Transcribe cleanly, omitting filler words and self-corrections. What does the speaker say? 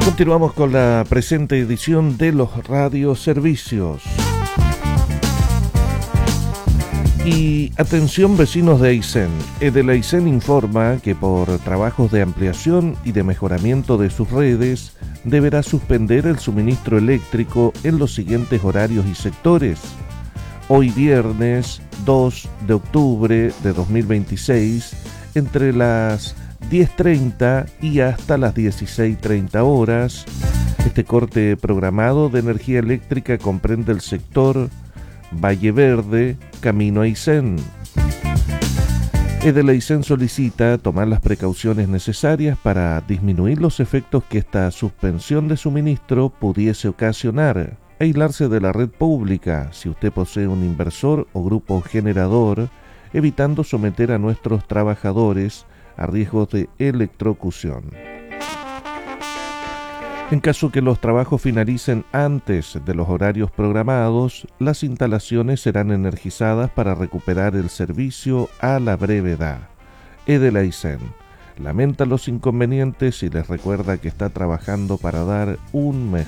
Continuamos con la presente edición de los radioservicios. Y atención vecinos de Aysén. Edelaysén informa que por trabajos de ampliación y de mejoramiento de sus redes, deberá suspender el suministro eléctrico en los siguientes horarios y sectores. Hoy viernes 2 de octubre de 2026, entre las 10:30 y hasta las 16:30 horas. Este corte programado de energía eléctrica comprende el sector Valle Verde, Camino Aysén. Edelaysén solicita tomar las precauciones necesarias para disminuir los efectos que esta suspensión de suministro pudiese ocasionar. Aislarse de la red pública si usted posee un inversor o grupo generador, evitando someter a nuestros trabajadores a riesgos de electrocución. En caso que los trabajos finalicen antes de los horarios programados, las instalaciones serán energizadas para recuperar el servicio a la brevedad. Edelaysén lamenta los inconvenientes y les recuerda que está trabajando para dar un mejor